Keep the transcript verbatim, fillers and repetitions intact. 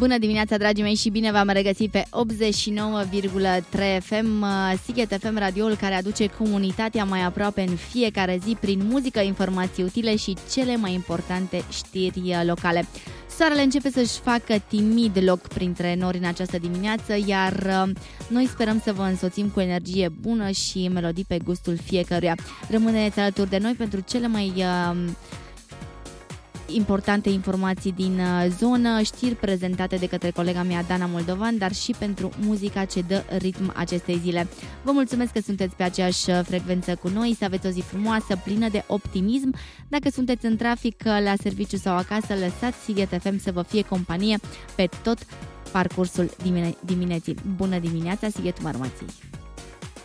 Bună dimineața, dragii mei, și bine v-am regăsit pe optzeci și nouă virgulă trei F M, Sighet F M, radioul care aduce comunitatea mai aproape în fiecare zi prin muzică, informații utile și cele mai importante știri locale. Soarele începe să-și facă timid loc printre nori în această dimineață, iar noi sperăm să vă însoțim cu energie bună și melodii pe gustul fiecăruia. Rămâneți alături de noi pentru cele mai uh, importante informații din zonă, știri prezentate de către colega mea Dana Moldovan, dar și pentru muzica ce dă ritm acestei zile. Vă mulțumesc că sunteți pe aceeași frecvență cu noi, să aveți o zi frumoasă, plină de optimism. Dacă sunteți în trafic, la serviciu sau acasă, lăsați Sighet F M să vă fie companie pe tot parcursul dimine- dimineții. Bună dimineața, Sighetul Marmației!